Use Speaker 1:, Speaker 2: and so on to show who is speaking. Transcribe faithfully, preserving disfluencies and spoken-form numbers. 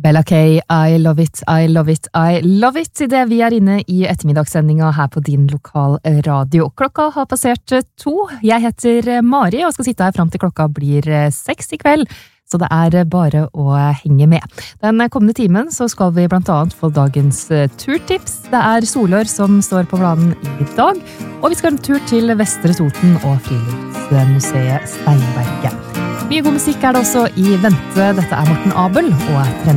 Speaker 1: Bella K, I love it, I love it, I love it, i det vi er inne i ettermiddagssendinga her på din lokal radio. Klokka har passert to. Jeg heter Mari og skal sitte her frem til klokka blir seks i kveld, så det er bare å henge med. Den kommende timen så skal vi blant annet få dagens turtips. Det er Solør som står på planen i dag, og vi skal ha en tur til Vestre Toten og Friluftsmuseet Steinberget. Mye god musikk er det også i vente. Dette er Morten Abel og